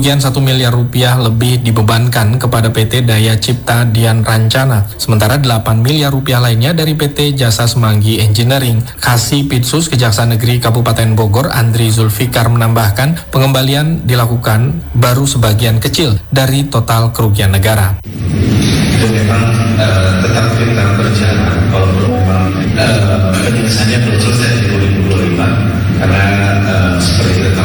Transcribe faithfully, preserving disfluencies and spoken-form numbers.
kerugian satu miliar rupiah lebih dibebankan kepada P T Daya Cipta Dian Rancana. Sementara delapan miliar rupiah lainnya dari P T Jasa Semanggi Engineering. Kasipitsus Kejaksaan Negeri Kabupaten Bogor, Andri Zulfikar menambahkan pengembalian dilakukan baru sebagian kecil dari total kerugian negara. Itu memang uh, tetap kita berjalan kalau memang uh, penyelesaiannya belum selesai di dua ribu dua puluh lima karena uh, seperti